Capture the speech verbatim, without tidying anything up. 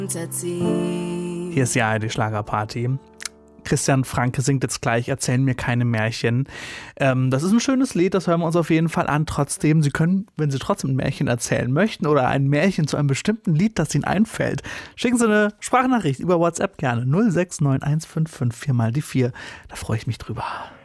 Hier ist die A R D-Schlagerparty. Christian Franke singt jetzt gleich Erzähl mir keine Märchen. Ähm, das ist ein schönes Lied, das hören wir uns auf jeden Fall an. Trotzdem, Sie können, wenn Sie trotzdem ein Märchen erzählen möchten oder ein Märchen zu einem bestimmten Lied, das Ihnen einfällt, schicken Sie eine Sprachnachricht über WhatsApp gerne null sechs neun eins fünf fünf vier mal die vier. Da freue ich mich drüber.